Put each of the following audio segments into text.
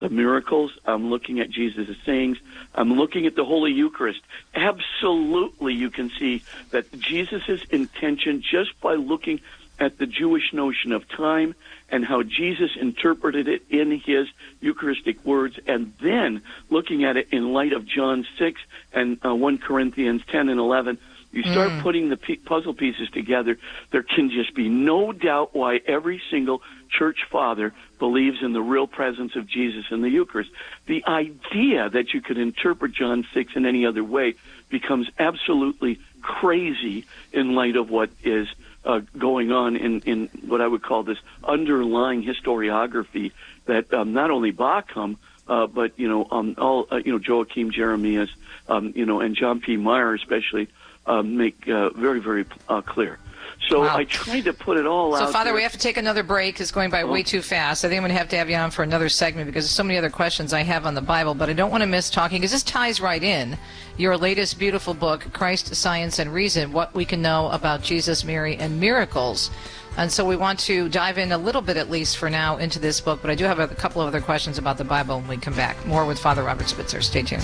the miracles. I'm looking at Jesus' sayings. I'm looking at the Holy Eucharist. Absolutely, you can see that Jesus' intention, just by looking at the Jewish notion of time and how Jesus interpreted it in his Eucharistic words, and then looking at it in light of John 6 and 1 Corinthians 10 and 11, you start putting the puzzle pieces together. There can just be no doubt why every single church father believes in the real presence of Jesus in the Eucharist. The idea that you could interpret John 6 in any other way becomes absolutely crazy in light of what is going on in what I would call this underlying historiography that not only Bauckham, but Joachim Jeremias, and John P. Meyer especially make very, very clear. So wow. I tried to put it all out. So, Father, there. we have to take another break. It's going by way too fast. I think I'm going to have you on for another segment because there's so many other questions I have on the Bible, but I don't want to miss talking because this ties right in. Your latest beautiful book, Christ, Science, and Reason, What We Can Know About Jesus, Mary, and Miracles. And so we want to dive in a little bit, at least for now, into this book, but I do have a couple of other questions about the Bible when we come back. More with Father Robert Spitzer. Stay tuned.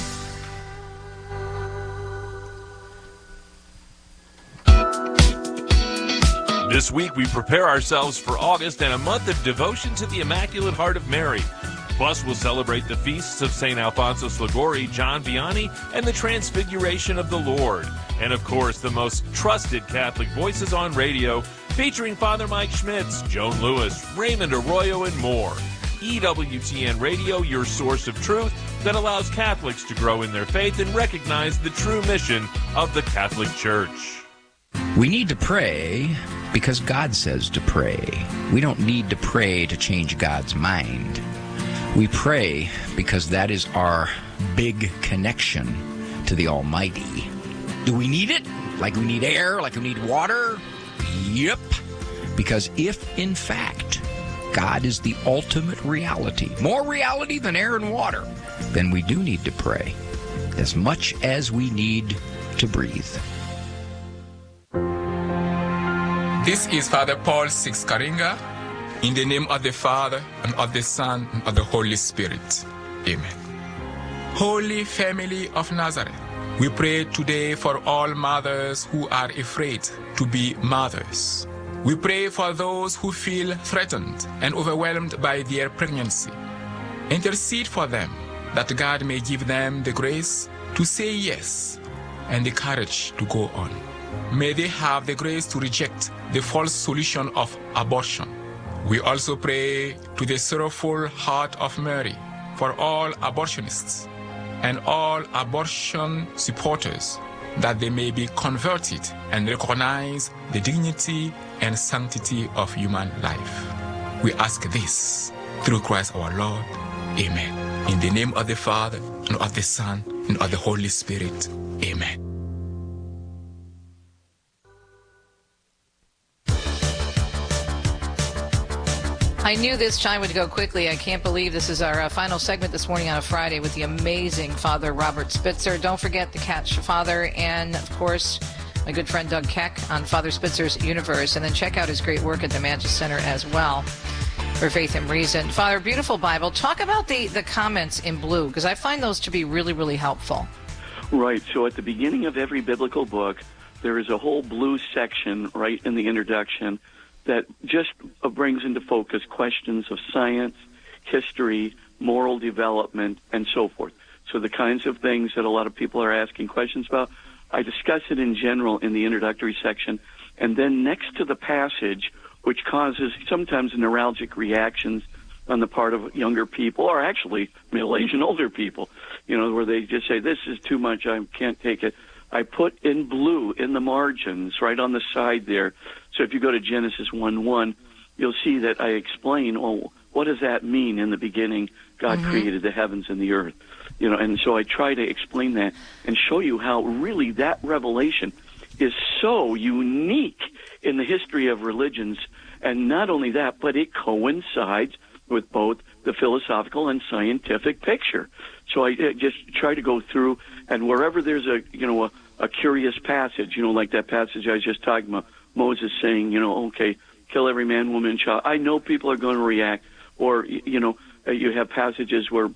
This week, we prepare ourselves for August and a month of devotion to the Immaculate Heart of Mary. Plus, we'll celebrate the feasts of St. Alphonsus Liguori, John Vianney, and the Transfiguration of the Lord. And, of course, the most trusted Catholic voices on radio, featuring Father Mike Schmitz, Joan Lewis, Raymond Arroyo, and more. EWTN Radio, your source of truth that allows Catholics to grow in their faith and recognize the true mission of the Catholic Church. We need to pray because God says to pray. We don't need to pray to change God's mind. We pray because that is our big connection to the Almighty. Do we need it? Like we need air? Like we need water? Yep. Because if, in fact, God is the ultimate reality, more reality than air and water, then we do need to pray as much as we need to breathe. This is Father Paul Six-Karinga, in the name of the Father, and of the Son, and of the Holy Spirit. Amen. Holy Family of Nazareth, we pray today for all mothers who are afraid to be mothers. We pray for those who feel threatened and overwhelmed by their pregnancy. Intercede for them, that God may give them the grace to say yes and the courage to go on. May they have the grace to reject the false solution of abortion. We also pray to the sorrowful heart of Mary for all abortionists and all abortion supporters, that they may be converted and recognize the dignity and sanctity of human life. We ask this through Christ our Lord. Amen. In the name of the Father, and of the Son, and of the Holy Spirit. Amen. I knew this time would go quickly. I can't believe this is our final segment this morning on a Friday with the amazing Father Robert Spitzer. Don't forget to catch Father and, of course, my good friend Doug Keck on Father Spitzer's Universe. And then check out his great work at the Magis Center as well for Faith and Reason. Father, beautiful Bible. Talk about the comments in blue, because I find those to be really, really helpful. Right. So at the beginning of every biblical book, there is a whole blue section right in the introduction that just brings into focus questions of science, history, moral development, and so forth. So the kinds of things that a lot of people are asking questions about, I discuss it in general in the introductory section. And then next to the passage, which causes sometimes neuralgic reactions on the part of younger people, or actually middle-aged and older people, where they just say, this is too much, I can't take it. I put in blue in the margins, right on the side there. So if you go to Genesis 1:1, you'll see that I explain, what does that mean? In the beginning, God created the heavens and the earth. And so I try to explain that and show you how really that revelation is so unique in the history of religions. And not only that, but it coincides with both the philosophical and scientific picture. So I just try to go through, and wherever there's a curious passage, like that passage I was just talking about, Moses saying, okay, kill every man, woman, and child. I know people are going to react, or, You have passages where